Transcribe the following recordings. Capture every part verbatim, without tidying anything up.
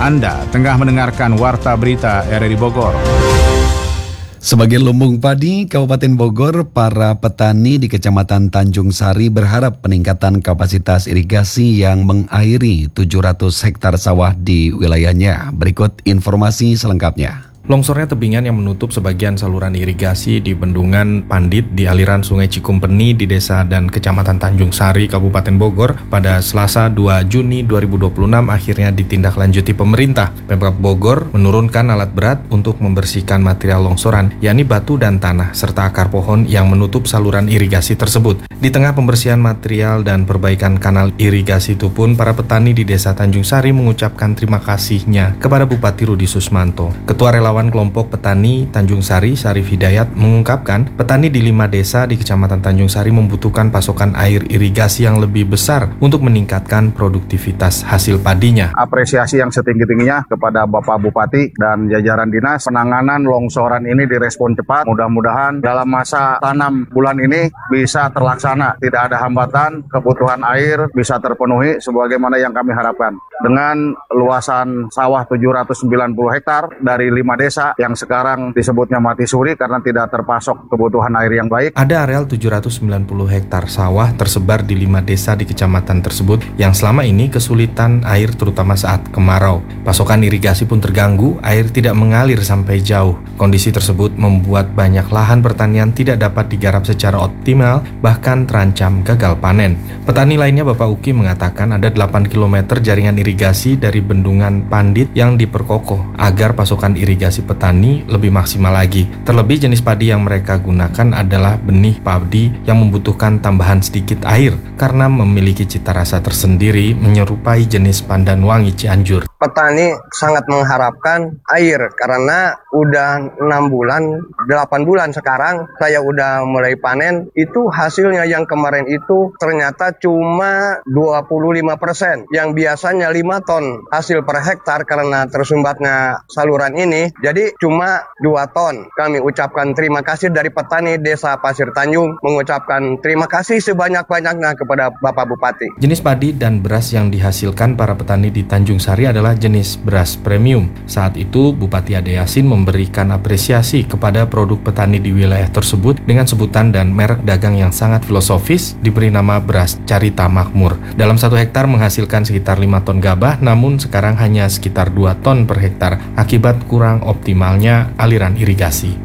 Anda tengah mendengarkan Warta Berita R R I Bogor. Sebagai lumbung padi Kabupaten Bogor, para petani di Kecamatan Tanjung Sari berharap peningkatan kapasitas irigasi yang mengairi tujuh ratus hektar sawah di wilayahnya. Berikut informasi selengkapnya. Longsornya tebingan yang menutup sebagian saluran irigasi di Bendungan Pandit di aliran Sungai Cikumpeni di Desa dan Kecamatan Tanjung Sari, Kabupaten Bogor pada Selasa dua Juni dua ribu dua puluh enam akhirnya ditindaklanjuti pemerintah. Pemkab Bogor menurunkan alat berat untuk membersihkan material longsoran, yakni batu dan tanah, serta akar pohon yang menutup saluran irigasi tersebut. Di tengah pembersihan material dan perbaikan kanal irigasi itu pun, para petani di Desa Tanjung Sari mengucapkan terima kasihnya kepada Bupati Rudi Susmanto. Ketua Relawan Kelompok Petani Tanjung Sari, Syarif Hidayat, mengungkapkan petani di lima desa di Kecamatan Tanjung Sari membutuhkan pasokan air irigasi yang lebih besar untuk meningkatkan produktivitas hasil padinya. Apresiasi yang setinggi-tingginya kepada Bapak Bupati dan jajaran dinas. Penanganan longsoran ini direspon cepat. Mudah-mudahan dalam masa tanam bulan ini bisa terlaksana. Tidak ada hambatan, kebutuhan air bisa terpenuhi sebagaimana yang kami harapkan. Dengan luasan sawah tujuh ratus sembilan puluh hektar dari lima desa desa yang sekarang disebutnya mati suri karena tidak terpasok kebutuhan air yang baik. Ada areal tujuh ratus sembilan puluh hektar sawah tersebar di lima desa di kecamatan tersebut yang selama ini kesulitan air terutama saat kemarau. Pasokan irigasi pun terganggu, air tidak mengalir sampai jauh. Kondisi tersebut membuat banyak lahan pertanian tidak dapat digarap secara optimal, bahkan terancam gagal panen. Petani lainnya, Bapak Uki, mengatakan ada delapan kilometer jaringan irigasi dari Bendungan Pandit yang diperkokoh agar pasokan irigasi petani lebih maksimal lagi. Terlebih jenis padi yang mereka gunakan adalah benih padi yang membutuhkan tambahan sedikit air karena memiliki cita rasa tersendiri menyerupai jenis pandan wangi Cianjur. Petani sangat mengharapkan air karena udah enam bulan, delapan bulan sekarang saya udah mulai panen. Itu hasilnya yang kemarin itu ternyata cuma dua puluh lima persen. Yang biasanya lima ton hasil per hektar karena tersumbatnya saluran ini. Jadi cuma dua ton. Kami ucapkan terima kasih dari petani Desa Pasir Tanjung, mengucapkan terima kasih sebanyak-banyaknya kepada Bapak Bupati. Jenis padi dan beras yang dihasilkan para petani di Tanjung Sari adalah jenis beras premium. Saat itu Bupati Ade Yasin memberikan apresiasi kepada produk petani di wilayah tersebut dengan sebutan dan merek dagang yang sangat filosofis, diberi nama beras Carita Makmur. Dalam satu hektar menghasilkan sekitar lima ton gabah, namun sekarang hanya sekitar dua ton per hektar akibat kurang optimalnya aliran irigasi.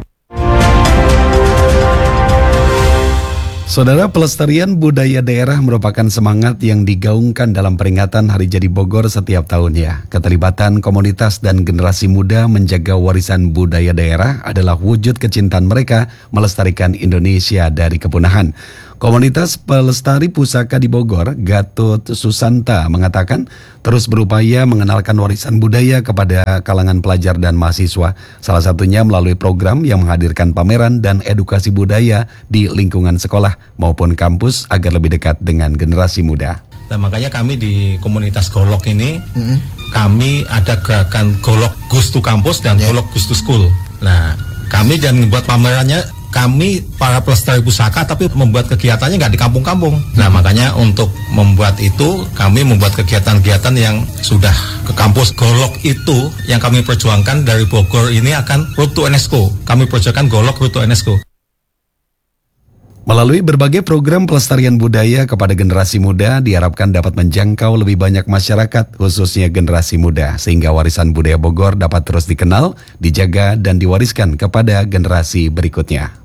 Saudara, pelestarian budaya daerah merupakan semangat yang digaungkan dalam peringatan Hari Jadi Bogor setiap tahunnya. Keterlibatan komunitas dan generasi muda menjaga warisan budaya daerah adalah wujud kecintaan mereka melestarikan Indonesia dari kepunahan. Komunitas pelestari pusaka di Bogor, Gatot Susanta, mengatakan terus berupaya mengenalkan warisan budaya kepada kalangan pelajar dan mahasiswa. Salah satunya melalui program yang menghadirkan pameran dan edukasi budaya di lingkungan sekolah maupun kampus agar lebih dekat dengan generasi muda. Nah, makanya kami di komunitas Golok ini, mm-hmm. kami ada gerakan Golok Goes to Campus dan yeah. Golok Goes to School. Nah, kami jangan membuat pamerannya kami para pelestari pusaka tapi membuat kegiatannya nggak di kampung-kampung. Nah, makanya untuk membuat itu kami membuat kegiatan-kegiatan yang sudah ke kampus. Golok itu yang kami perjuangkan dari Bogor ini akan road to UNESCO. Kami perjuangkan Golok road to UNESCO. Melalui berbagai program pelestarian budaya kepada generasi muda diharapkan dapat menjangkau lebih banyak masyarakat, khususnya generasi muda, sehingga warisan budaya Bogor dapat terus dikenal, dijaga, dan diwariskan kepada generasi berikutnya.